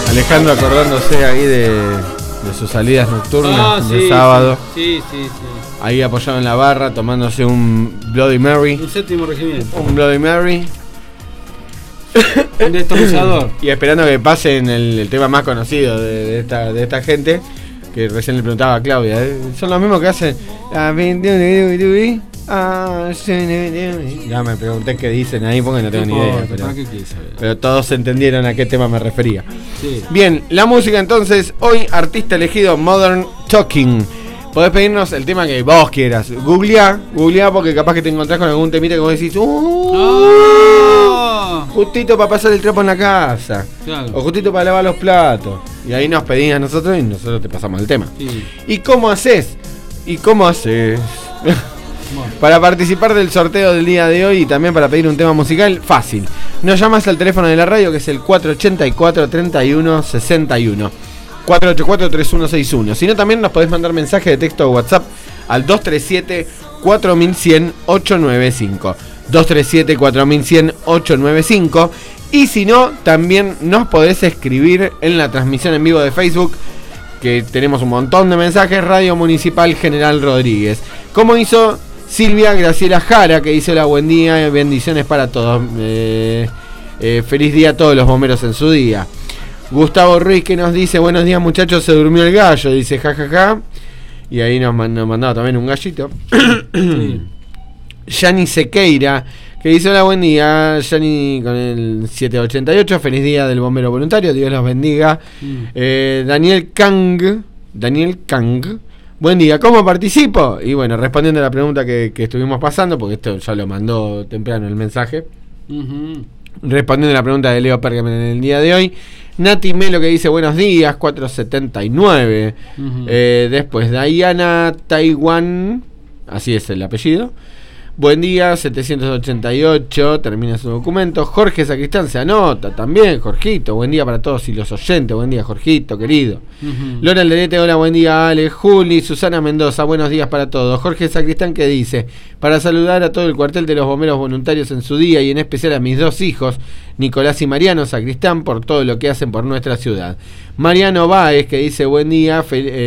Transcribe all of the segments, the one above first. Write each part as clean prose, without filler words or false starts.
Alejandro acordándose ahí de sus salidas nocturnas de sábado. Sí. Ahí apoyado en la barra, tomándose un Bloody Mary. Un séptimo regimiento. Un Bloody Mary. Un destornillador. Y esperando que pasen el tema más conocido de esta gente, que recién le preguntaba a Claudia. Son los mismos que hacen. Ya me pregunté qué dicen ahí porque no tengo ni idea. Pero todos entendieron a qué tema me refería. Sí. Bien, la música entonces. Hoy artista elegido Modern Talking. Podés pedirnos el tema que vos quieras. Googleá porque capaz que te encontrás con algún temita que vos decís justito para pasar el trapo en la casa. Claro. O justito para lavar los platos. Y ahí nos pedís a nosotros y nosotros te pasamos el tema. Sí. ¿Y cómo haces? Para participar del sorteo del día de hoy y también para pedir un tema musical, fácil. Nos llamas al teléfono de la radio que es el 484-3161. 484-3161. Si no, también nos podés mandar mensaje de texto o WhatsApp al 237-4100-895. 237-4100-895. Y si no, también nos podés escribir en la transmisión en vivo de Facebook, que tenemos un montón de mensajes. Radio Municipal General Rodríguez. Como hizo Silvia Graciela Jara, que dice: hola, buen día, bendiciones para todos. Feliz día a todos los bomberos en su día. Gustavo Ruiz, que nos dice: buenos días muchachos, se durmió el gallo, dice jajaja. Y ahí nos mandaba también un gallito. Sí. Yani Sequeira, que dice: hola, buen día. Yani con el 788, feliz día del bombero voluntario, Dios los bendiga. Daniel Kang, buen día, ¿cómo participo? Y bueno, respondiendo a la pregunta que estuvimos pasando, porque esto ya lo mandó temprano el mensaje. Respondiendo a la pregunta de Leo Pergamen en el día de hoy, Nati Melo, que dice: buenos días, 479. Después Diana Taiwan, así es el apellido. Buen día, 788, termina su documento. Jorge Sacristán se anota también, Jorgito, buen día para todos y los oyentes, buen día Jorgito, querido. Lora Alderete, hola, buen día Ale. Juli, Susana Mendoza, buenos días para todos. Jorge Sacristán, que dice: para saludar a todo el cuartel de los bomberos voluntarios en su día y en especial a mis dos hijos, Nicolás y Mariano Sacristán, por todo lo que hacen por nuestra ciudad. Mariano Báez, que dice: buen día,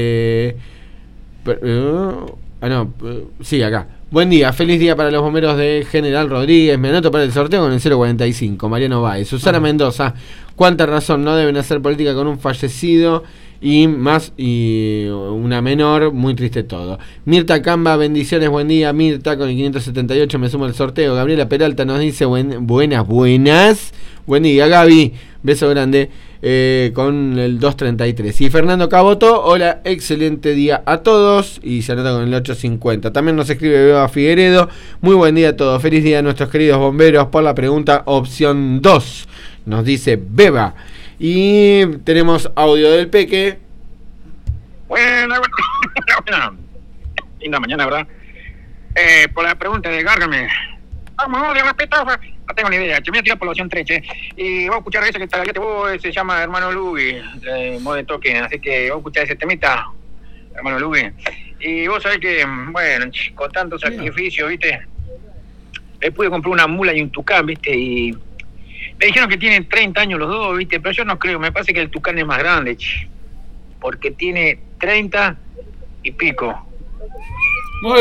sí, acá. Buen día, feliz día para los bomberos de General Rodríguez. Me anoto para el sorteo con el 045. Mariano Báez. Susana Mendoza, cuánta razón, no deben hacer política con un fallecido y una menor, muy triste todo. Mirta Camba, bendiciones, buen día. Mirta con el 578 me sumo al sorteo. Gabriela Peralta nos dice: buenas. Buen día, Gaby, beso grande. Con el 233. Y Fernando Caboto, hola, excelente día a todos. Y se anota con el 850. También nos escribe Beba Figueredo: muy buen día a todos, feliz día a nuestros queridos bomberos. Por la pregunta opción 2, nos dice Beba. Y tenemos audio del Peque. Buena. Linda mañana, ¿verdad? Por la pregunta de Gárgame. Vamos, de una petafa. No tengo ni idea, yo me voy a tirar por la opción 3, y voy a escuchar ese que está aquí, se llama Hermano Lugi, Modern Talking, así que voy a escuchar ese temita, Hermano Lugi. Y vos sabés que, bueno, con tanto sacrificio, ¿viste? Le pude comprar una mula y un tucán, ¿viste? Y me dijeron que tienen 30 años los dos, ¿viste? Pero yo no creo, me parece que el tucán es más grande, porque tiene 30 y pico. Muy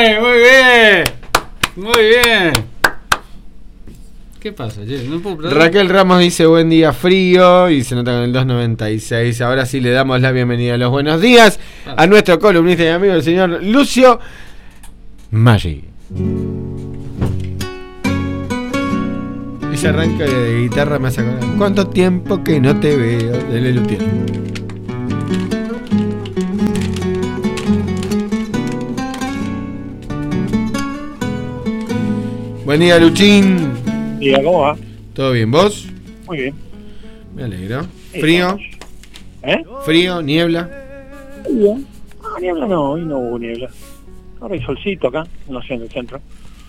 bien. ¿Qué pasa? No puedo. Raquel Ramos dice: buen día, frío. Y se nota con el 296. Ahora sí le damos la bienvenida a los buenos días a nuestro columnista y amigo, el señor Lucio Maggi. Ese arranque de guitarra me hace acordar: ¿cuánto tiempo que no te veo? De Lelutier. Buen día, Luchín. Diga, ¿cómo va? ¿Todo bien? ¿Vos? Muy bien. Me alegro. Sí, ¿Frío? ¿Frío? ¿Niebla? Bien. Niebla no, hoy no hubo niebla. Ahora hay solcito acá, no sé, en el centro.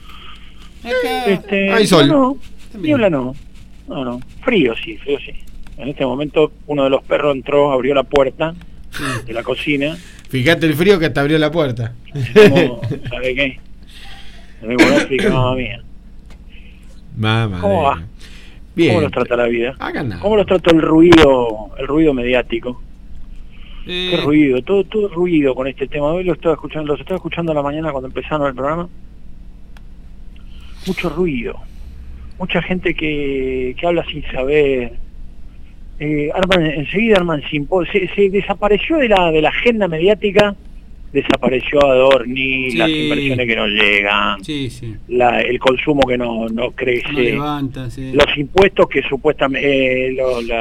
Hay sol. No, niebla no. No. Frío sí. En este momento uno de los perros entró, abrió la puerta de la cocina. Fíjate el frío que hasta abrió la puerta. ¿Sabe qué? Me voy a explicar, mamá mía. Mamá. ¿Cómo va? Bien. ¿Cómo los trata la vida? Acá nada. ¿Cómo los trata el ruido mediático? Qué ruido, todo ruido con este tema. Hoy los estaba escuchando a la mañana cuando empezaron el programa. Mucho ruido, mucha gente que habla sin saber. Enseguida arman se desapareció de la agenda mediática, desapareció Adorni, las inversiones que no llegan, el consumo que no crece, no levanta, los impuestos que supuestamente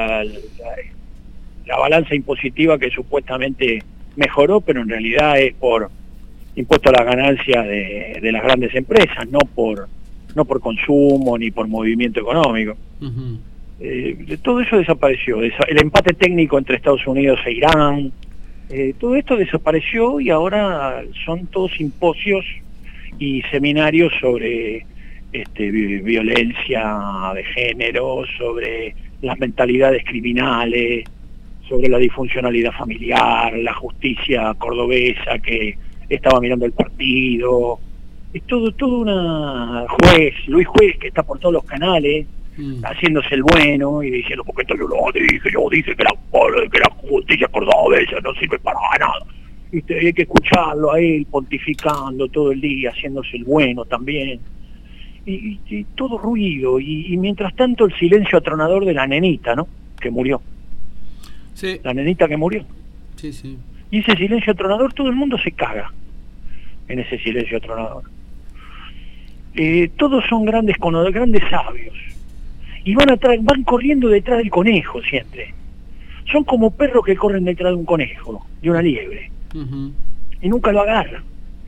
la balanza impositiva que supuestamente mejoró, pero en realidad es por impuesto a las ganancias de las grandes empresas, no por consumo ni por movimiento económico. Uh-huh. Todo eso desapareció, el empate técnico entre Estados Unidos e Irán, todo esto desapareció y ahora son todos simposios y seminarios sobre violencia de género, sobre las mentalidades criminales, sobre la disfuncionalidad familiar, la justicia cordobesa que estaba mirando el partido. Es todo una Luis Juez, que está por todos los canales, haciéndose el bueno y diciendo, porque esto yo dije que la justicia cordobesa no sirve para nada. Y hay que escucharlo a él pontificando todo el día, haciéndose el bueno también. Y todo ruido, y mientras tanto el silencio atronador de la nenita, ¿no? Que murió. Sí. La nenita que murió. Sí, sí. Y ese silencio atronador, todo el mundo se caga en ese silencio atronador. Todos son grandes sabios. Y van corriendo detrás del conejo siempre. Son como perros que corren detrás de un conejo, de una liebre. Uh-huh. Y nunca lo agarran.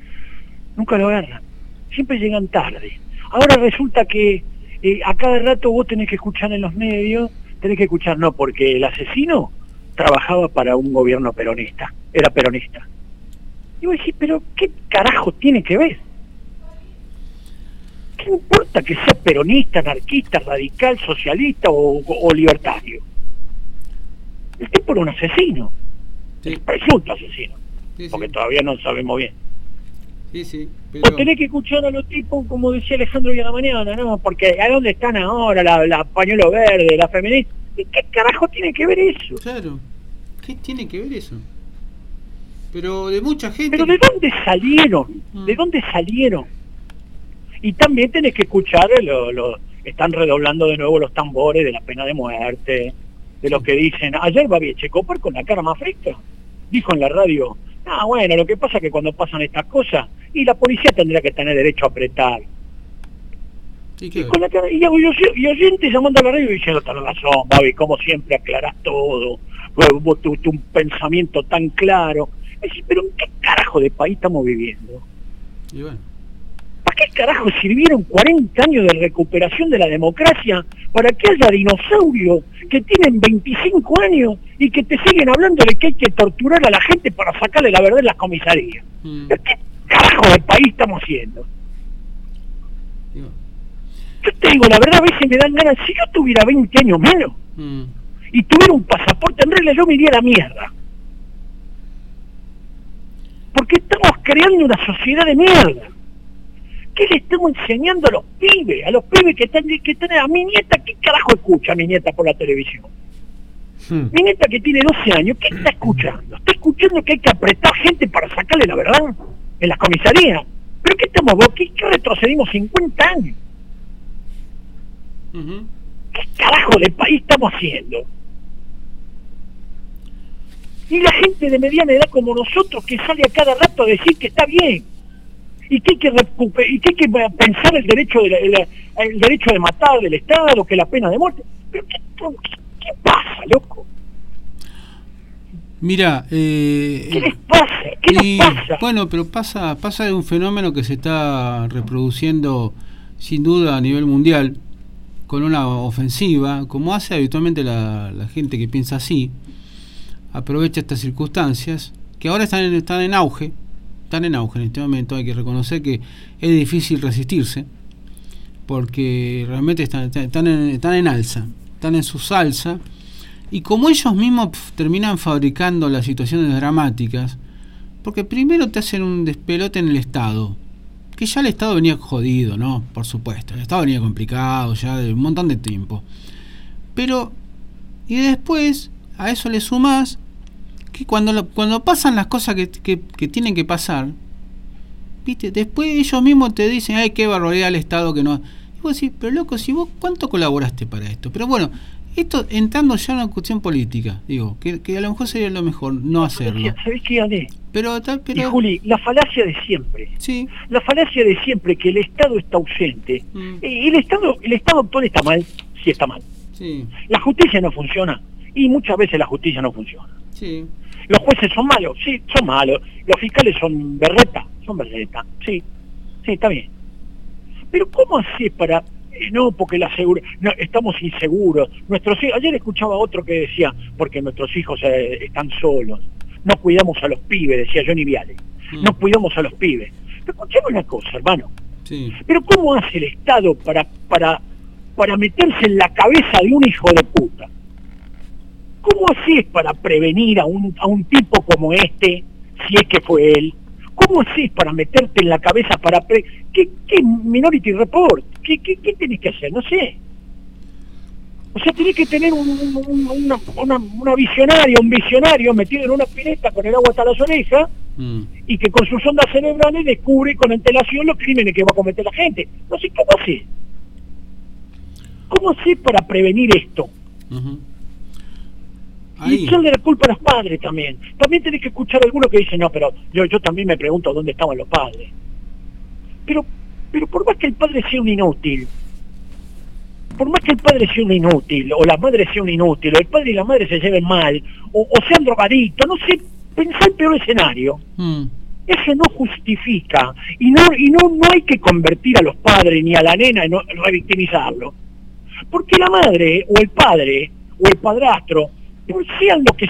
Siempre llegan tarde. Ahora resulta que a cada rato vos tenés que escuchar en los medios, no, porque el asesino trabajaba para un gobierno peronista, era peronista. Y vos decís, pero ¿qué carajo tiene que ver? ¿Qué importa que sea peronista, anarquista, radical, socialista o libertario? El tipo era un asesino, el presunto asesino, porque todavía no sabemos bien. Pero... Vos tenés que escuchar a los tipos, como decía Alejandro hoy a la mañana, ¿no? Porque ¿a dónde están ahora la pañuelo verde, la feminista? ¿Y qué carajo tiene que ver eso? Claro, ¿qué tiene que ver eso? Pero de mucha gente... ¿Pero de dónde salieron? ¿De dónde salieron? Y también tenés que escuchar, están redoblando de nuevo los tambores de la pena de muerte, de los que dicen, ayer va Checopar con la cara más fresca, dijo en la radio, bueno, lo que pasa es que cuando pasan estas cosas, y la policía tendrá que tener derecho a apretar. Y oyentes llamando a la radio diciendo, tenés razón, Babi, como siempre aclarás todo, vos tuviste un pensamiento tan claro. Pero ¿en qué carajo de país estamos viviendo? Y bueno. ¿Para qué carajo sirvieron 40 años de recuperación de la democracia para que haya dinosaurios que tienen 25 años y que te siguen hablando de que hay que torturar a la gente para sacarle la verdad en las comisarías? ¿Qué carajo de país estamos haciendo? Yo te digo, la verdad, a veces me dan ganas, si yo tuviera 20 años menos y tuviera un pasaporte, en realidad yo me iría a la mierda. Porque estamos creando una sociedad de mierda. ¿Qué le estamos enseñando a los pibes? A los pibes que están a mi nieta, ¿qué carajo escucha a mi nieta por la televisión? Mi nieta que tiene 12 años, ¿qué está escuchando? Está escuchando que hay que apretar gente para sacarle la verdad en las comisarías. ¿Pero qué estamos vos? ¿Qué retrocedimos 50 años? Uh-huh. ¿Qué carajo de país estamos haciendo? Y la gente de mediana edad como nosotros que sale a cada rato a decir que está bien y que hay que pensar el derecho de matar del Estado, que la pena de muerte. ¿Pero qué pasa, loco? Mira, ¿qué les pasa? ¿Qué les pasa? Bueno, pero pasa de un fenómeno que se está reproduciendo sin duda a nivel mundial con una ofensiva, como hace habitualmente la gente que piensa así. Aprovecha estas circunstancias que ahora están en auge en este momento. Hay que reconocer que es difícil resistirse porque realmente están en alza, están en su salsa, y como ellos mismos terminan fabricando las situaciones dramáticas, porque primero te hacen un despelote en el Estado, que ya el Estado venía jodido, ¿no? Por supuesto, el Estado venía complicado ya de un montón de tiempo. Pero, y después, a eso le sumás que cuando pasan las cosas que tienen que pasar, ¿viste? Después ellos mismos te dicen, ay, qué barbaridad el Estado que no... Y vos decís, pero loco, si vos, ¿cuánto colaboraste para esto? Pero bueno, esto entrando ya en una cuestión política, digo, que a lo mejor sería lo mejor no hacerlo. ¿Sabés qué, Ale? Pero y Juli, la falacia de siempre. Sí. La falacia de siempre, que el Estado está ausente. El Estado actual está mal, sí está mal. Sí. La justicia no funciona, y muchas veces la justicia no funciona. Sí. Los jueces son malos, sí, son malos. Los fiscales son berreta, sí, está bien. Pero ¿cómo haces para...? No, porque no, estamos inseguros. Ayer escuchaba otro que decía, porque nuestros hijos están solos. No cuidamos a los pibes, decía Johnny Viale. No cuidamos a los pibes. Pero escuchemos una cosa, hermano. Sí. Pero ¿cómo hace el Estado para meterse en la cabeza de un hijo de puta? ¿Cómo haces para prevenir a un tipo como este, si es que fue él? ¿Cómo haces para meterte en la cabeza ¿Qué Minority Report? ¿Qué tenés que hacer? No sé. O sea, tenés que tener una visionaria, un visionario metido en una pileta con el agua hasta las orejas y que con sus ondas cerebrales descubre con antelación los crímenes que va a cometer la gente. No sé, ¿cómo haces? ¿Cómo haces para prevenir esto? Uh-huh. Y echarle la culpa a los padres también. También tenés que escuchar a algunos que dicen, no, pero yo también me pregunto dónde estaban los padres. Pero por más que el padre sea un inútil, o la madre sea un inútil, o el padre y la madre se lleven mal, o sean drogadictos, no sé, pensá el peor escenario. Eso no justifica, y no hay que convertir a los padres ni a la nena en revictimizarlo. Porque la madre, o el padre, o el padrastro, sean lo que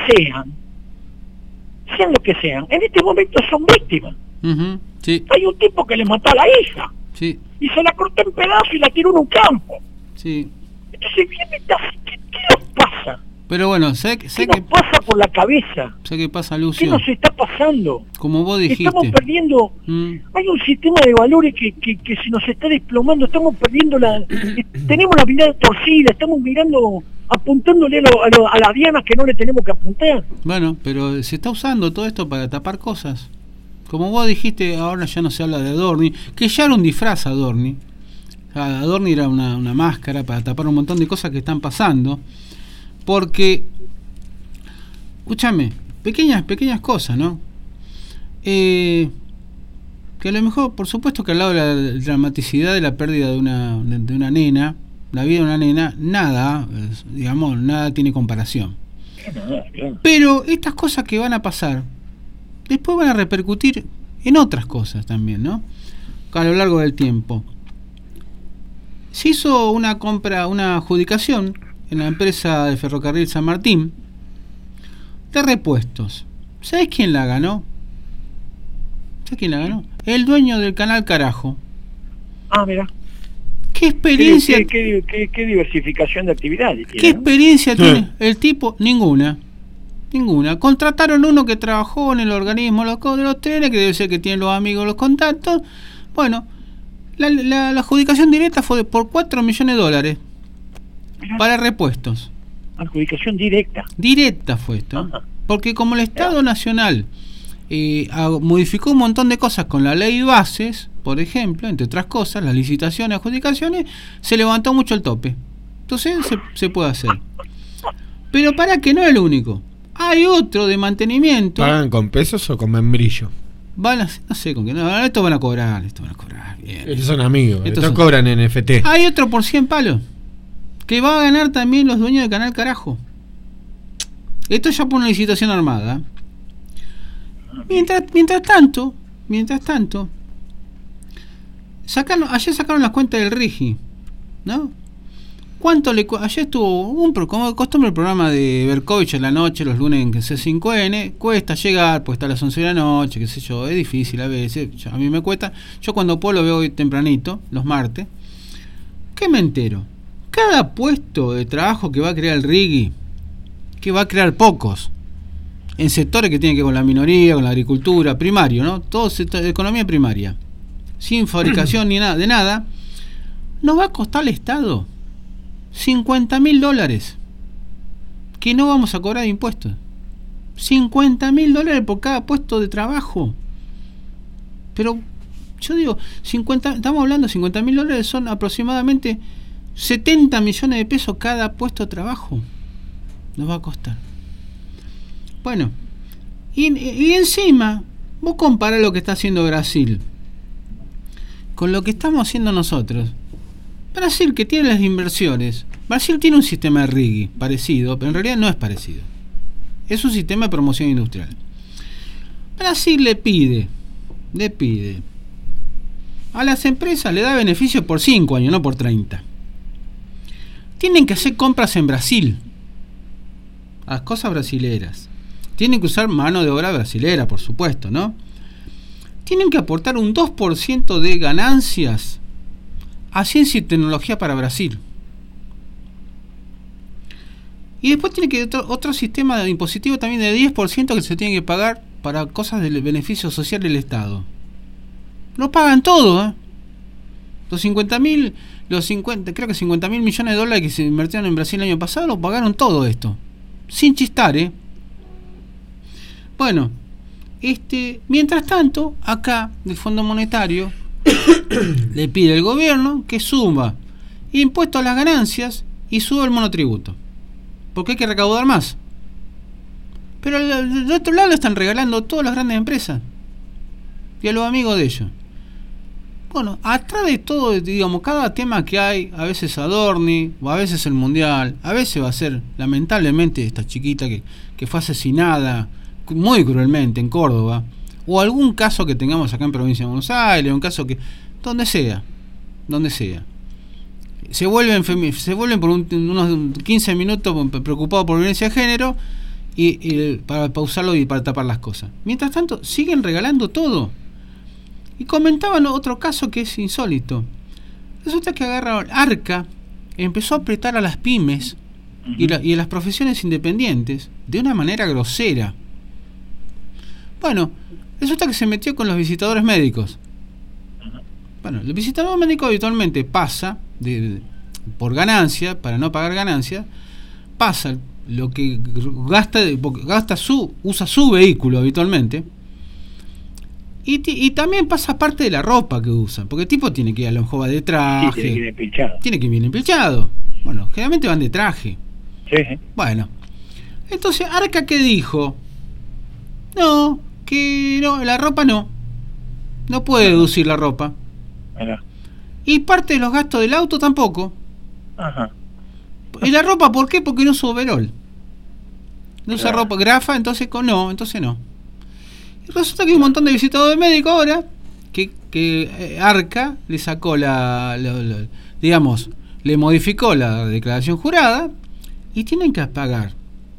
sean, en este momento son víctimas. Uh-huh. Sí. Hay un tipo que le mató a la hija, sí, y se la cortó en pedazos y la tiró en un campo. Sí. Entonces, ¿qué nos pasa? Pero bueno, ¿Qué nos pasa por la cabeza? Sé qué pasa, Lucio. ¿Qué nos está pasando? Como vos dijiste. Estamos perdiendo... Hay un sistema de valores que se nos está desplomando. Estamos perdiendo tenemos la mirada torcida. Estamos apuntándole a las dianas que no le tenemos que apuntar. Bueno, pero se está usando todo esto para tapar cosas. Como vos dijiste, ahora ya no se habla de Adorni, que ya era un disfraz Adorni. Adorni era una máscara para tapar un montón de cosas que están pasando. Porque, escúchame, pequeñas cosas, ¿no? Que a lo mejor, por supuesto que al lado de la dramaticidad de la pérdida de una nena, la vida de una nena, nada tiene comparación. Pero estas cosas que van a pasar, después van a repercutir en otras cosas también, ¿no? A lo largo del tiempo. Se hizo una adjudicación en la empresa de Ferrocarril San Martín de repuestos. ¿Sabés quién la ganó? El dueño del canal Carajo. Ah, mira. ¿Qué experiencia? ¿Qué diversificación de actividades tiene? ¿Qué experiencia tiene el tipo? Ninguna. Contrataron uno que trabajó en el organismo de los trenes, que debe ser que tiene los amigos, los contactos. Bueno, la adjudicación directa fue por $4 millones. Mirá. Para repuestos. Adjudicación directa. Directa fue esto. Ajá. Porque como el Estado Nacional modificó un montón de cosas con la ley bases, por ejemplo, entre otras cosas, las licitaciones, adjudicaciones, se levantó mucho el tope. Entonces se puede hacer. Pero para que no es el único. Hay otro de mantenimiento. ¿Pagan con pesos o con membrillo? No sé con qué. No, esto van a cobrar. Bien. Estos son amigos. Estos cobran NFT. Hay otro por 100 palos. Que va a ganar también los dueños del canal Carajo. Esto ya por una licitación armada. Mientras tanto, ayer sacaron las cuentas del Rigi, ¿no? ¿Cuánto ayer estuvo como de costumbre el programa de Berkovich en la noche, los lunes en C5N? Cuesta llegar, pues está a las 11 de la noche, qué sé yo, es difícil a veces, a mí me cuesta. Yo cuando puedo lo veo hoy tempranito, los martes. ¿Qué me entero? Cada puesto de trabajo que va a crear el Rigi, que va a crear pocos, en sectores que tienen que ver con la minoría, con la agricultura, primario, ¿no? Todo sector de economía primaria, sin fabricación ni nada, nos va a costar al Estado $50.000. que no vamos a cobrar impuestos. $50.000 por cada puesto de trabajo. Pero yo digo, estamos hablando de $50.000, son aproximadamente 70 millones de pesos cada puesto de trabajo. Nos va a costar. Bueno, y encima, vos comparás lo que está haciendo Brasil con lo que estamos haciendo nosotros. Brasil, que tiene las inversiones, Brasil tiene un sistema de RIGI parecido, pero en realidad no es parecido. Es un sistema de promoción industrial. Brasil le pide a las empresas, le da beneficios por 5 años, no por 30. Tienen que hacer compras en Brasil, a las cosas brasileras. Tienen que usar mano de obra brasilera, por supuesto, ¿no? Tienen que aportar un 2% de ganancias a ciencia y tecnología para Brasil. Y después tiene que otro sistema de impositivo también de 10% que se tiene que pagar para cosas del beneficio social del Estado. Lo pagan todo, ¿eh? Creo que 50 mil millones de dólares que se invirtieron en Brasil el año pasado, lo pagaron todo esto. Sin chistar, ¿eh? Bueno, mientras tanto, acá, el Fondo Monetario le pide al gobierno que suba impuestos a las ganancias y suba el monotributo. Porque hay que recaudar más. Pero del otro lado le están regalando todas las grandes empresas y a los amigos de ellos. Bueno, atrás de todo, digamos, cada tema que hay, a veces Adorni, o a veces el Mundial, a veces va a ser, lamentablemente, esta chiquita que fue asesinada muy cruelmente en Córdoba, o algún caso que tengamos acá en Provincia de Buenos Aires, un caso que, donde sea, se vuelven por unos 15 minutos preocupados por violencia de género y para pausarlo y para tapar las cosas. Mientras tanto, siguen regalando todo. Y comentaban otro caso que es insólito. Resulta que agarraron Arca, empezó a apretar a las pymes y a las profesiones independientes de una manera grosera. Bueno, resulta que se metió con los visitadores médicos. Bueno, el visitador médico habitualmente pasa por ganancia, para no pagar ganancias, pasa lo que usa su vehículo habitualmente. Y también pasa parte de la ropa que usan, porque el tipo tiene que ir a la joba de traje. Sí, tiene que ir bien empilchado. Bueno, generalmente van de traje. Sí. Bueno, entonces Arca, ¿qué dijo? No, la ropa no puede deducir la ropa. Ajá. Y parte de los gastos del auto tampoco. Ajá. ¿Y la ropa por qué? Porque no usa overol. No usa ropa grafa, entonces no. Y resulta que hay un montón de visitadores médicos ahora que Arca le sacó digamos, le modificó la declaración jurada y tienen que pagar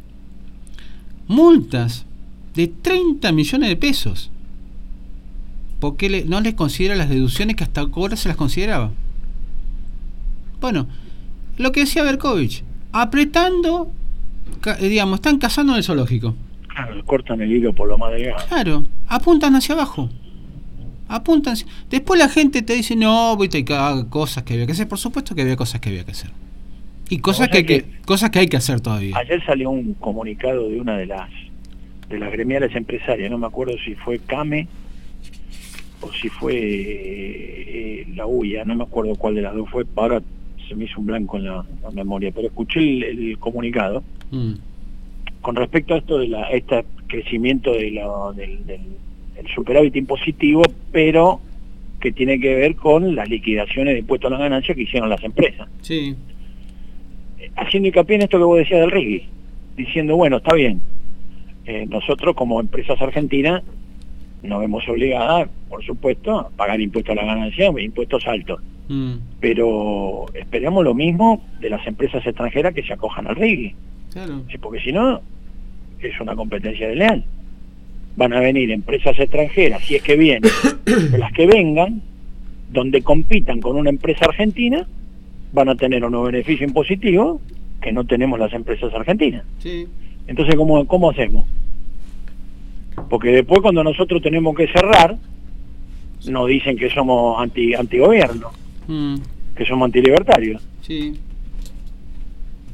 multas de 30 millones de pesos porque no les considera las deducciones que hasta ahora se las consideraba. Bueno, lo que decía Berkovich, apretando, digamos, están cazando en el zoológico. Claro, cortan el hilo por lo más delgado. Claro, apuntan hacia abajo. Después la gente te dice, no, viste, hay cosas que había que hacer. Por supuesto que había cosas que había que hacer. Y cosas que hay que hacer todavía. Ayer salió un comunicado de una de las gremiales empresarias, no me acuerdo si fue CAME o si fue la UIA, no me acuerdo cuál de las dos fue, ahora se me hizo un blanco en la memoria, pero escuché el comunicado con respecto a esto de este crecimiento del superávit impositivo, pero que tiene que ver con las liquidaciones de impuestos a las ganancias que hicieron las empresas. Sí. Haciendo hincapié en esto que vos decías del RIGI, diciendo, bueno, está bien, nosotros como empresas argentinas nos vemos obligadas, por supuesto, a pagar impuestos a la ganancia, impuestos altos. Pero esperamos lo mismo de las empresas extranjeras que se acojan al RIGI. Claro. Sí, porque si no, es una competencia desleal. Van a venir empresas extranjeras, si es que vienen, de las que vengan, donde compitan con una empresa argentina, van a tener unos beneficios impositivos que no tenemos las empresas argentinas. Sí. Entonces, ¿cómo hacemos? Porque después cuando nosotros tenemos que cerrar, nos dicen que somos antigobierno, que somos antilibertarios. Sí.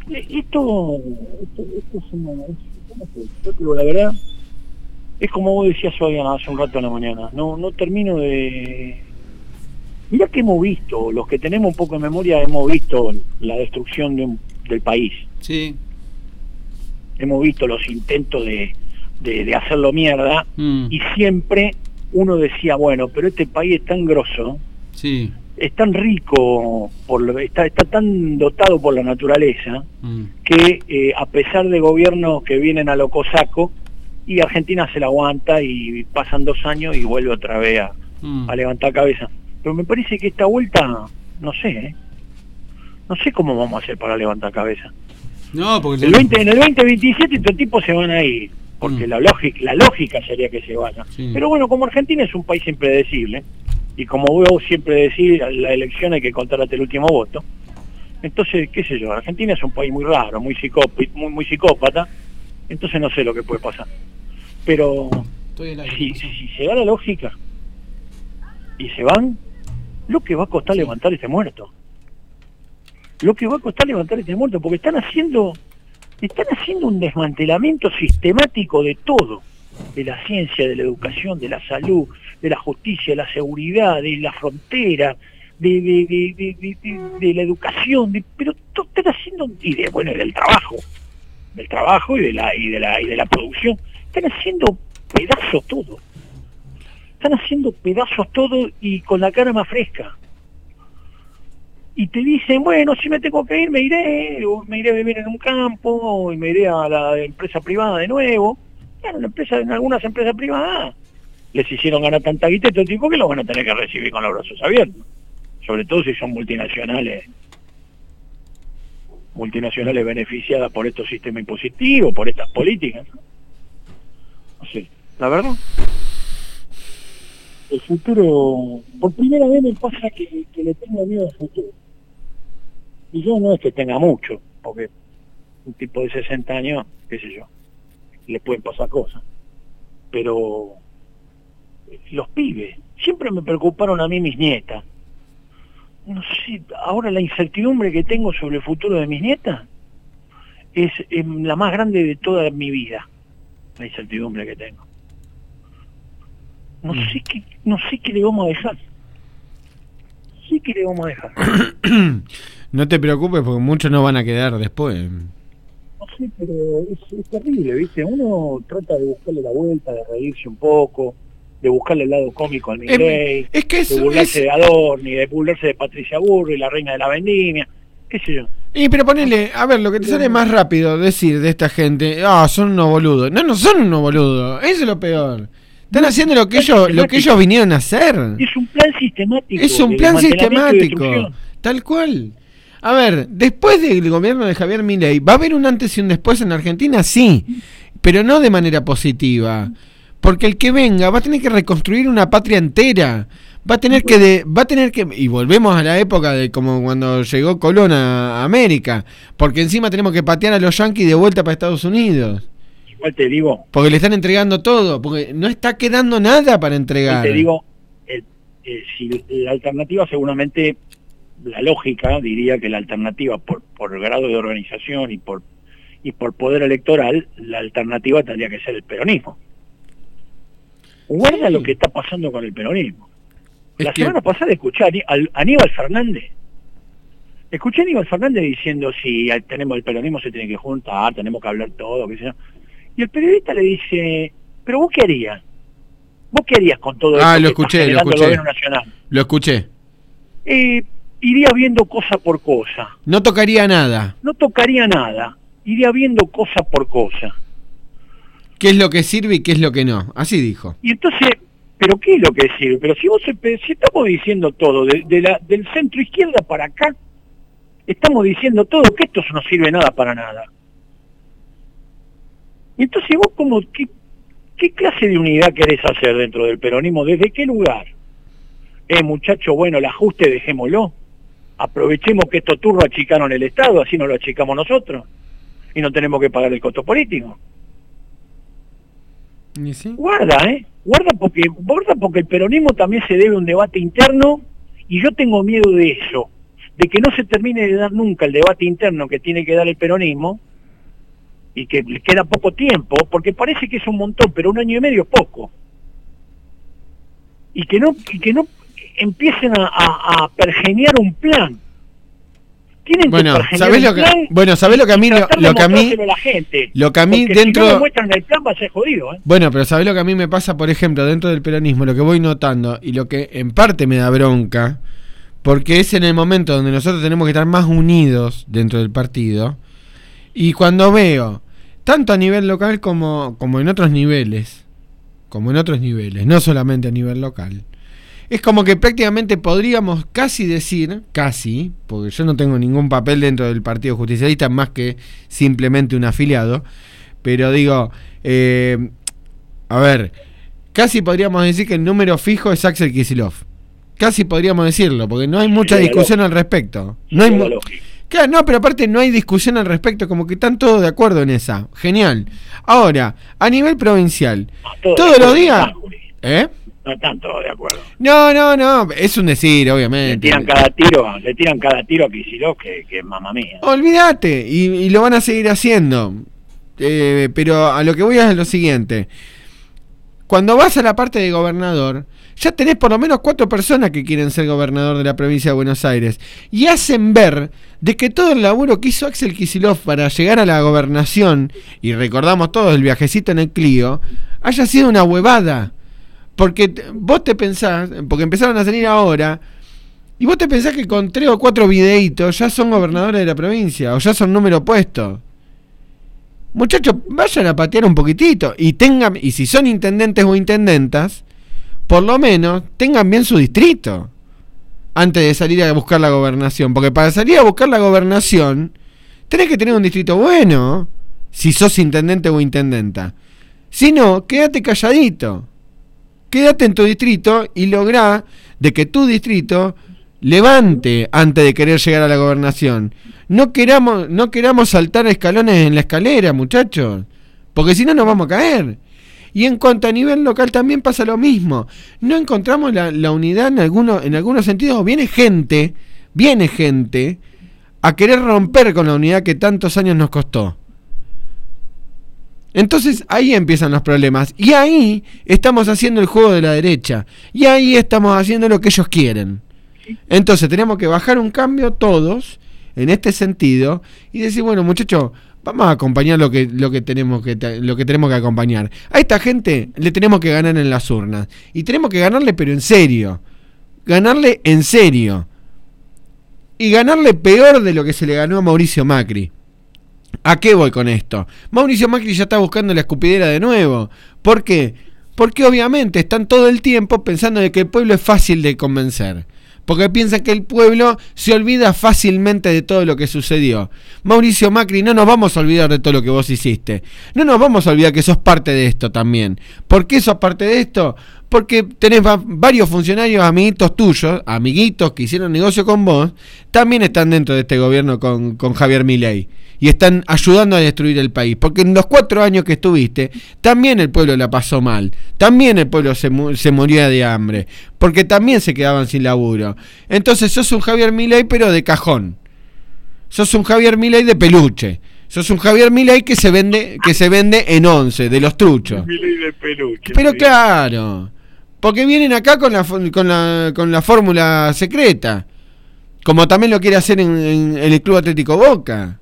Esto es una... Yo creo, la verdad, es como vos decías hoy hace un rato en la mañana. No termino de... Mirá que hemos visto, los que tenemos un poco de memoria, hemos visto la destrucción del país. Sí. Hemos visto los intentos de hacerlo mierda, y siempre uno decía, bueno, pero este país es tan grosso, sí, es tan rico, está tan dotado por la naturaleza, que a pesar de gobiernos que vienen a lo cosaco, y Argentina se la aguanta y pasan 2 años y vuelve otra vez a levantar cabeza. Pero me parece que esta vuelta, no sé, no sé cómo vamos a hacer para levantar cabeza. No, porque en el 2027 estos tipos se van a ir, porque la lógica sería que se vayan. Sí. Pero bueno, como Argentina es un país impredecible, y como vos siempre decís, la elección hay que contar hasta el último voto. Entonces, qué sé yo, Argentina es un país muy raro, muy psicópata, entonces no sé lo que puede pasar. Pero si se da la lógica y se van, lo que va a costar levantar este muerto. Lo que va a costar levantar este muerto, porque están haciendo un desmantelamiento sistemático de todo, de la ciencia, de la educación, de la salud, de la justicia, de la seguridad, de la frontera, de la educación, pero todo están haciendo, y del trabajo y de la producción, están haciendo pedazos todo. Están haciendo pedazos todo y con la cara más fresca. Y te dicen, bueno, si me tengo que ir, me iré, o me iré a vivir en un campo, y me iré a la empresa privada de nuevo. Claro, en algunas empresas privadas les hicieron ganar tanta guita este tipo que lo van a tener que recibir con los brazos abiertos. Sobre todo si son multinacionales beneficiadas por estos sistemas impositivos, por estas políticas. No sé, la verdad. El futuro, por primera vez me pasa que le tengo miedo al futuro. Y yo no es que tenga mucho, porque un tipo de 60 años, qué sé yo, le pueden pasar cosas. Pero los pibes, siempre me preocuparon a mí mis nietas. No sé, ahora la incertidumbre que tengo sobre el futuro de mis nietas es la más grande de toda mi vida, la incertidumbre que tengo. No sé qué le vamos a dejar. Sí que le vamos a dejar. No te preocupes porque muchos no van a quedar después. No sé, pero es terrible, ¿viste? Uno trata de buscarle la vuelta, de reírse un poco, de buscarle el lado cómico al Milei, de burlarse de Adorni, de burlarse de Patricia Burri, la reina de la vendimia, qué sé yo. Pero ponele, a ver, lo que te sale más rápido decir de esta gente, son unos boludos. No son unos boludos, eso es lo peor. Están haciendo lo que ellos vinieron a hacer. Es un plan sistemático. Es un plan sistemático, tal cual. A ver, después del gobierno de Javier Milei, ¿va a haber un antes y un después en Argentina? Sí, pero no de manera positiva. Porque el que venga va a tener que reconstruir una patria entera. Va a tener que y volvemos a la época de como cuando llegó Colón a América, porque encima tenemos que patear a los yanquis de vuelta para Estados Unidos. Igual te digo, porque le están entregando todo, porque no está quedando nada para entregar. Te digo, si la alternativa, seguramente la lógica diría que la alternativa por grado de organización y por poder electoral, la alternativa tendría que ser el peronismo. Guarda lo que está pasando con el peronismo. La semana pasada escuché a Aníbal Fernández. Escuché a Aníbal Fernández diciendo, si tenemos el peronismo se tiene que juntar, tenemos que hablar todo, qué sé yo. Y el periodista le dice, ¿pero vos qué harías? ¿Vos qué harías con todo esto? Lo escuché. El gobierno nacional? Lo escuché. Iría viendo cosa por cosa. No tocaría nada. No tocaría nada. Iría viendo cosa por cosa. ¿Qué es lo que sirve y qué es lo que no? Así dijo. Y entonces, ¿pero qué es lo que sirve? Pero si estamos diciendo todo, del centro izquierda para acá, estamos diciendo todo que esto no sirve nada para nada. Y entonces vos ¿qué clase de unidad querés hacer dentro del peronismo? ¿Desde qué lugar? Muchacho, bueno, el ajuste dejémoslo. Aprovechemos que estos turros achicaron el Estado, así no lo achicamos nosotros. Y no tenemos que pagar el costo político. ¿Y sí? Guarda porque el peronismo también se debe a un debate interno, y yo tengo miedo de eso. de que no se termine de dar nunca el debate interno que tiene que dar el peronismo, y que le queda poco tiempo, porque parece que es un montón, pero 1 año y medio es poco. Y que no empiecen a pergeniar un plan. Tienen que pergeniar un plan. ¿Sabés lo que a mí la gente, lo que a mí porque dentro, si no me muestran el plan va a ser jodido, ¿eh? Bueno, pero ¿sabés lo que a mí me pasa, por ejemplo, dentro del peronismo? Lo que voy notando y lo que en parte me da bronca, porque es en el momento donde nosotros tenemos que estar más unidos dentro del partido, y cuando veo tanto a nivel local como en otros niveles, no solamente a nivel local, es como que prácticamente podríamos casi decir, porque yo no tengo ningún papel dentro del Partido Justicialista más que simplemente un afiliado, pero digo, a ver, casi podríamos decir que el número fijo es Axel Kicillof. Casi podríamos decirlo, porque no hay mucha discusión al respecto. Claro, no, pero aparte no hay discusión al respecto, como que están todos de acuerdo en esa. Genial. Ahora, a nivel provincial, todos los días... No están todos de acuerdo. No, es un decir, obviamente. Le tiran cada tiro a Kicillof que mamá mía. Olvídate, y lo van a seguir haciendo. Pero a lo que voy es lo siguiente. Cuando vas a la parte de gobernador, ya tenés por lo menos 4 personas que quieren ser gobernador de la provincia de Buenos Aires, y hacen ver de que todo el laburo que hizo Axel Kicillof para llegar a la gobernación, y recordamos todos el viajecito en el Clio, haya sido una huevada. Porque vos te pensás, porque empezaron a salir ahora, y vos te pensás que con 3 o 4 videitos ya son gobernadores de la provincia, o ya son número puesto. Muchachos, vayan a patear un poquitito, y si son intendentes o intendentas, por lo menos tengan bien su distrito antes de salir a buscar la gobernación, porque para salir a buscar la gobernación tenés que tener un distrito bueno, si sos intendente o intendenta. Si no, quédate calladito, quédate en tu distrito y lográ de que tu distrito levante antes de querer llegar a la gobernación. No queramos saltar escalones en la escalera, muchachos, porque si no nos vamos a caer. Y en cuanto a nivel local también pasa lo mismo. No encontramos la unidad en algunos sentidos. Viene gente a querer romper con la unidad que tantos años nos costó. Entonces ahí empiezan los problemas. Y ahí estamos haciendo el juego de la derecha. Y ahí estamos haciendo lo que ellos quieren. Entonces tenemos que bajar un cambio todos en este sentido y decir, bueno, muchachos, vamos a acompañar lo que tenemos que acompañar. A esta gente le tenemos que ganar en las urnas. Y tenemos que ganarle, pero en serio. Ganarle en serio. Y ganarle peor de lo que se le ganó a Mauricio Macri. ¿A qué voy con esto? Mauricio Macri ya está buscando la escupidera de nuevo. ¿Por qué? Porque obviamente están todo el tiempo pensando de que el pueblo es fácil de convencer. Porque piensan que el pueblo se olvida fácilmente de todo lo que sucedió. Mauricio Macri, no nos vamos a olvidar de todo lo que vos hiciste. No nos vamos a olvidar que sos parte de esto también. ¿Por qué sos parte de esto? Porque tenés varios funcionarios, amiguitos tuyos, amiguitos que hicieron negocio con vos, también están dentro de este gobierno con Javier Milei. Y están ayudando a destruir el país. Porque en los 4 años que estuviste, también el pueblo la pasó mal. También el pueblo se moría de hambre. Porque también se quedaban sin laburo. Entonces sos un Javier Milei, pero de cajón. Sos un Javier Milei de peluche. Sos un Javier Milei que se vende en 11, de los truchos. Milei de peluche. Pero sí, claro. Porque vienen acá con la fórmula secreta. Como también lo quiere hacer en el Club Atlético Boca.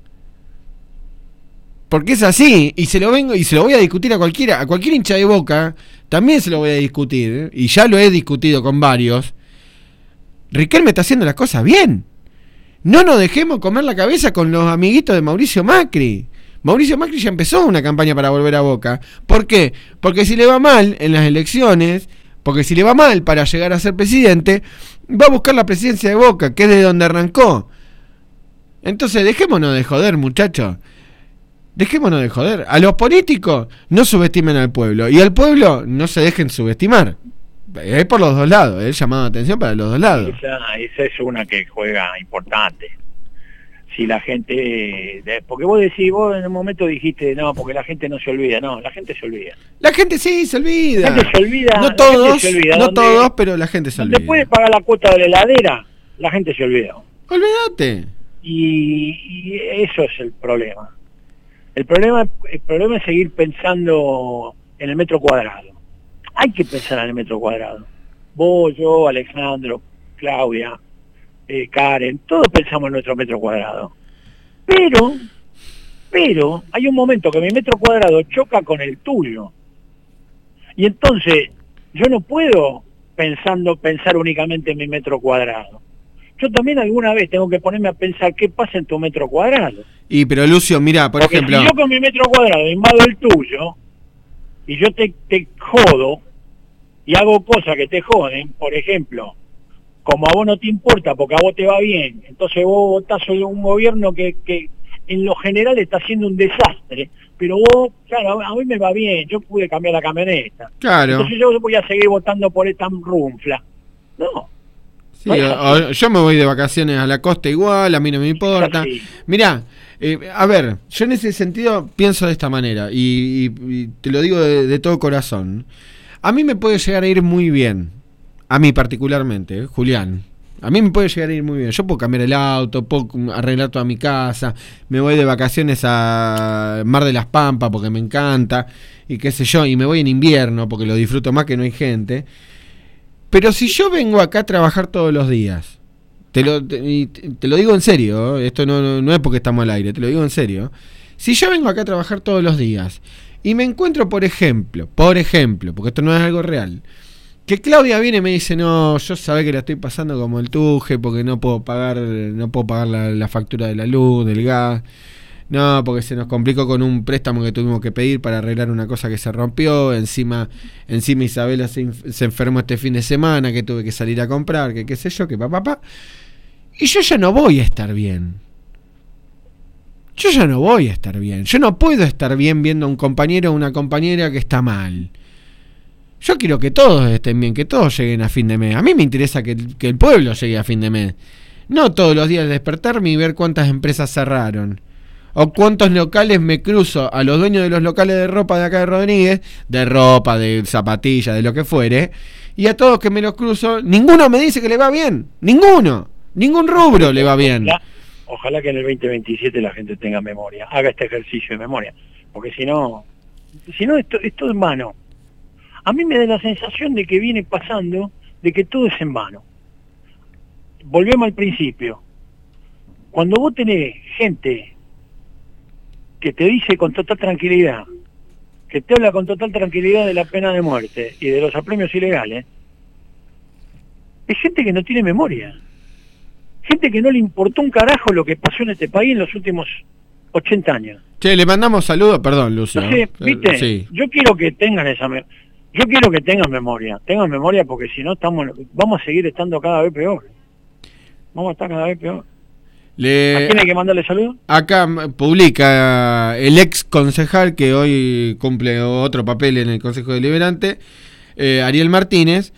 Porque es así, y se lo voy a discutir a cualquier hincha de Boca, también se lo voy a discutir, y ya lo he discutido con varios. Riquelme está haciendo las cosas bien. No nos dejemos comer la cabeza con los amiguitos de Mauricio Macri. Mauricio Macri ya empezó una campaña para volver a Boca. ¿Por qué? Porque si le va mal en las elecciones, porque si le va mal para llegar a ser presidente, va a buscar la presidencia de Boca, que es de donde arrancó. Entonces dejémonos de joder, muchachos. Dejémonos de joder. A los políticos no subestimen al pueblo. Y al pueblo no se dejen subestimar. Es por los dos lados. Es llamado de atención para los dos lados. Esa es una que juega importante. Si la gente... Porque vos en un momento dijiste, no, porque la gente no se olvida. No, la gente se olvida. La gente sí se olvida. La gente se olvida. No todos, pero la gente se olvida. Donde puede pagar la cuota de la heladera, la gente se olvida. Olvídate. Y eso es el problema. El problema es seguir pensando en el metro cuadrado. Hay que pensar en el metro cuadrado. Vos, yo, Alejandro, Claudia, Karen, todos pensamos en nuestro metro cuadrado. Pero hay un momento que mi metro cuadrado choca con el tuyo. Y entonces yo no puedo pensar únicamente en mi metro cuadrado. Yo también alguna vez tengo que ponerme a pensar qué pasa en tu metro cuadrado. Y pero Lucio, mira, por Porque ejemplo... si yo con mi metro cuadrado invado el tuyo y yo te jodo y hago cosas que te joden, por ejemplo, como a vos no te importa porque a vos te va bien, entonces vos votás sobre un gobierno que en lo general está haciendo un desastre, pero vos, claro, a mí me va bien, yo pude cambiar la camioneta. Claro. Entonces yo voy a seguir votando por esta runfla. No. Sí, yo me voy de vacaciones a la costa igual, a mí no me importa. Mirá, a ver, yo en ese sentido pienso de esta manera, y te lo digo de todo corazón. A mí me puede llegar a ir muy bien, a mí particularmente, Julián. A mí me puede llegar a ir muy bien. Yo puedo cambiar el auto, puedo arreglar toda mi casa, me voy de vacaciones a Mar de las Pampas porque me encanta, y qué sé yo, y me voy en invierno porque lo disfruto más que no hay gente. Pero si yo vengo acá a trabajar todos los días, te lo digo en serio, esto no es porque estamos al aire, te lo digo en serio. Si yo vengo acá a trabajar todos los días y me encuentro, por ejemplo, porque esto no es algo real, que Claudia viene y me dice, no, yo sabés que la estoy pasando como el tuje porque no puedo pagar la factura de la luz, del gas. No, porque se nos complicó con un préstamo que tuvimos que pedir para arreglar una cosa que se rompió. Encima Isabela se enfermó este fin de semana, que tuve que salir a comprar, que qué sé yo, que papá. Y yo ya no voy a estar bien. Yo no puedo estar bien viendo a un compañero o una compañera que está mal. Yo quiero que todos estén bien, que todos lleguen a fin de mes. A mí me interesa que el pueblo llegue a fin de mes. No todos los días despertarme y ver cuántas empresas cerraron. O cuántos locales me cruzo a los dueños de los locales de ropa de acá de Rodríguez, de ropa, de zapatillas, de lo que fuere, y a todos que me los cruzo, ninguno me dice que le va bien, ningún rubro le va bien. Ojalá que en el 2027 la gente tenga memoria, haga este ejercicio de memoria, porque si no esto es en vano. A mí me da la sensación de que viene pasando, de que todo es en vano. Volvemos al principio. Cuando vos tenés gente que te dice con total tranquilidad, que te habla con total tranquilidad de la pena de muerte y de los apremios ilegales, es gente que no tiene memoria. Gente que no le importó un carajo lo que pasó en este país en los últimos 80 años. Che, le mandamos saludos, perdón, Lucio. Entonces, ¿viste? Sí. Yo quiero que tengan memoria. Tengan memoria porque si no vamos a seguir estando cada vez peor. Vamos a estar cada vez peor. ¿A quién hay que mandarle saludos? Acá publica el ex concejal que hoy cumple otro papel en el Consejo Deliberante, Ariel Martínez,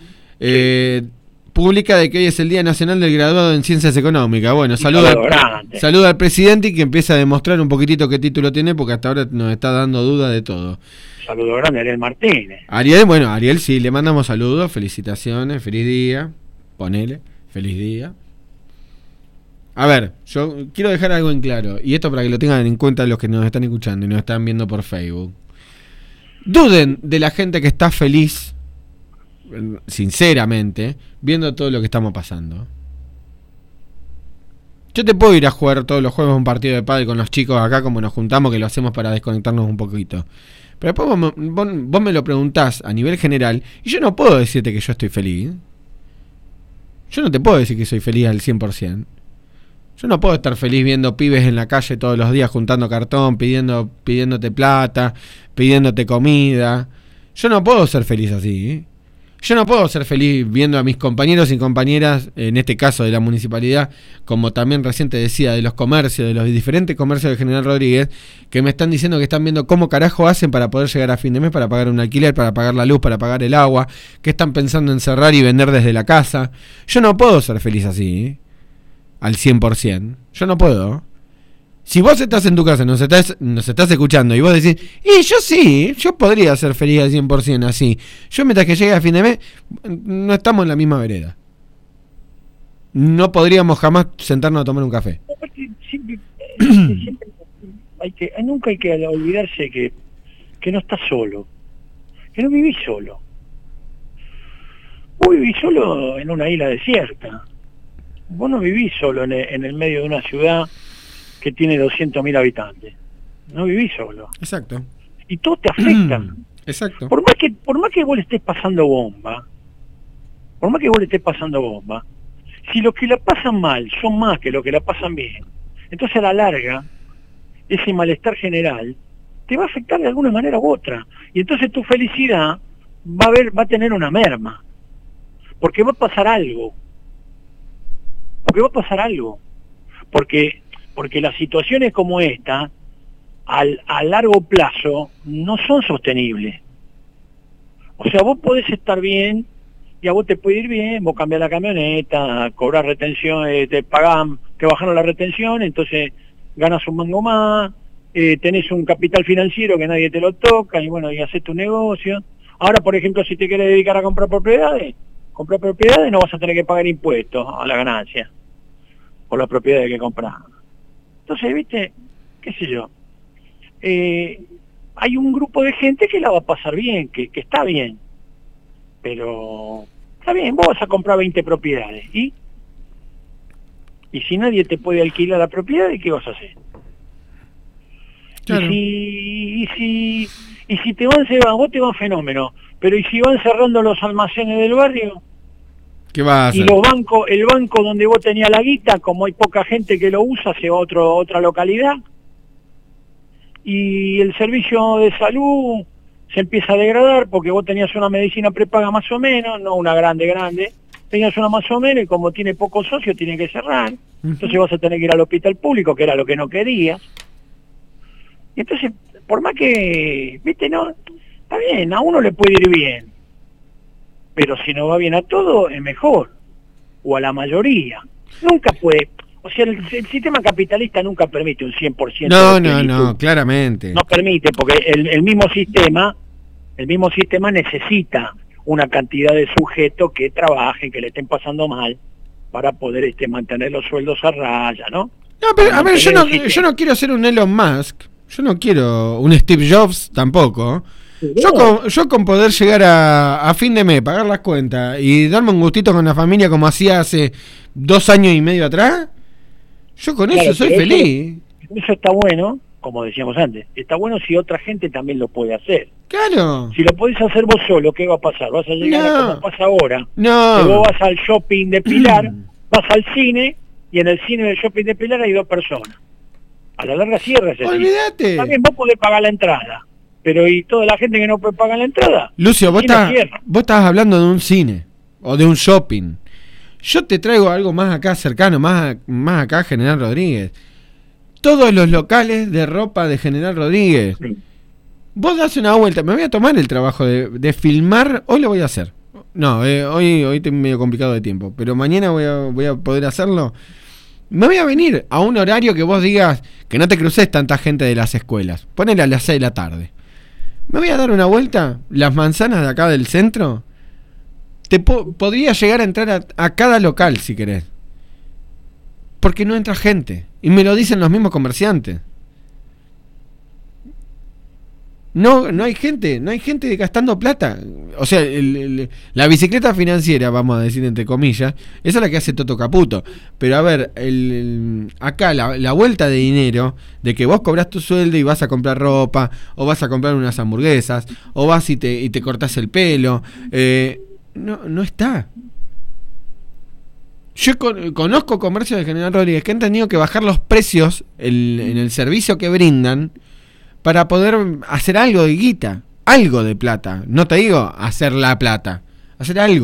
publica de que hoy es el Día Nacional del Graduado en Ciencias Económicas. Bueno, saluda al presidente y que empieza a demostrar un poquitito qué título tiene, porque hasta ahora nos está dando duda de todo. Saludo grande a Ariel Martínez. Ariel sí, le mandamos saludos, felicitaciones, feliz día, feliz día. A ver, yo quiero dejar algo en claro, y esto para que lo tengan en cuenta los que nos están escuchando y nos están viendo por Facebook. Duden de la gente que está feliz, sinceramente, viendo todo lo que estamos pasando. Yo te puedo ir a jugar todos los jueves un partido de pádel con los chicos acá, como nos juntamos, que lo hacemos para desconectarnos un poquito. Pero después vos me lo preguntás a nivel general, y yo no puedo decirte que yo estoy feliz. Yo no te puedo decir que soy feliz al 100%. Yo no puedo estar feliz viendo pibes en la calle todos los días juntando cartón, pidiéndote plata, pidiéndote comida. Yo no puedo ser feliz así, ¿eh? Yo no puedo ser feliz viendo a mis compañeros y compañeras, en este caso de la municipalidad, como también recién te decía, de los comercios, de los diferentes comercios de General Rodríguez, que me están diciendo que están viendo cómo carajo hacen para poder llegar a fin de mes, para pagar un alquiler, para pagar la luz, para pagar el agua, que están pensando en cerrar y vender desde la casa. Yo no puedo ser feliz así, ¿eh? Al 100%. Yo no puedo. Si vos estás en tu casa, nos estás escuchando y vos decís, y yo sí, yo podría ser feliz al 100% así. Yo mientras que llegue a fin de mes, no estamos en la misma vereda. no podríamos jamás sentarnos a tomar un café. Aparte, siempre nunca hay que olvidarse que no estás solo, que no vivís solo. Vos vivís solo en una isla desierta. Vos no vivís solo en el medio de una ciudad que tiene 200.000 habitantes. No vivís solo. Exacto. Y todo te afecta. Exacto. Por más que vos le estés pasando bomba, si los que la pasan mal son más que los que la pasan bien, entonces a la larga, ese malestar general te va a afectar de alguna manera u otra. Y entonces tu felicidad va a tener una merma. Porque va a pasar algo. Porque las situaciones como esta, a largo plazo, no son sostenibles. O sea, vos podés estar bien, y a vos te puede ir bien, vos cambiás la camioneta, cobrar retención, te pagan, te bajaron la retención, entonces ganas un mango más, tenés un capital financiero que nadie te lo toca, y bueno, y haces tu negocio. Ahora, por ejemplo, si te querés dedicar a comprar propiedades no vas a tener que pagar impuestos a la ganancia por las propiedades que compras. Entonces, viste, qué sé yo, hay un grupo de gente que la va a pasar bien, que está bien, pero está bien, vos vas a comprar 20 propiedades, ¿y si nadie te puede alquilar la propiedad, ¿qué vas a hacer? Claro. Y si te van cerrando, vos te van fenómeno, pero ¿y si van cerrando los almacenes del barrio? ¿Qué vas a hacer? Y el banco donde vos tenías la guita, como hay poca gente que lo usa, se va a otra localidad. Y el servicio de salud se empieza a degradar porque vos tenías una medicina prepaga más o menos, no una grande, tenías una más o menos y como tiene pocos socios tiene que cerrar. Entonces vas a tener que ir al hospital público, que era lo que no querías. Y entonces, por más que, viste, no, está bien, a uno le puede ir bien, pero si no va bien a todo, es mejor, o a la mayoría. Nunca puede, o sea, el sistema capitalista nunca permite un 100%. No, claramente. No permite, porque el mismo sistema necesita una cantidad de sujetos que trabajen, que le estén pasando mal, para poder mantener los sueldos a raya, ¿no? No, pero a ver, yo no quiero ser un Elon Musk, yo no quiero un Steve Jobs tampoco. Yo con poder llegar a fin de mes, pagar las cuentas y darme un gustito con la familia como hacía hace 2 años y medio atrás, yo con eso soy feliz. Eso está bueno, como decíamos antes, está bueno si otra gente también lo puede hacer. Claro. Si lo podés hacer vos solo, ¿qué va a pasar? Vas a llegar a como pasa ahora. No. Que vos vas al shopping de Pilar, vas al cine, y en el cine del shopping de Pilar hay 2 personas. A la larga cierra ese cine. Olvídate. También vos podés pagar la entrada. Pero ¿y toda la gente que no puede pagar la entrada? Lucio, vos estás hablando de un cine o de un shopping. Yo te traigo algo más acá cercano, más acá, General Rodríguez. Todos los locales de ropa de General Rodríguez. Sí. Vos das una vuelta, me voy a tomar el trabajo de filmar, hoy lo voy a hacer. No, hoy estoy medio complicado de tiempo, pero mañana voy a poder hacerlo. Me voy a venir a un horario que vos digas que no te cruces tanta gente de las escuelas. Ponele a las 6 de la tarde. Me voy a dar una vuelta, las manzanas de acá del centro. Podría llegar a entrar a cada local si querés. Porque no entra gente. Y me lo dicen los mismos comerciantes. No hay gente gastando plata. O sea, la bicicleta financiera, vamos a decir entre comillas, esa es la que hace Toto Caputo. Pero a ver, acá la vuelta de dinero, de que vos cobrás tu sueldo y vas a comprar ropa, o vas a comprar unas hamburguesas, o vas y te cortás el pelo, no está. Yo conozco comercios de General Rodríguez que han tenido que bajar los precios en el servicio que brindan para poder hacer algo de guita, algo de plata. No te digo hacer la plata, hacer algo.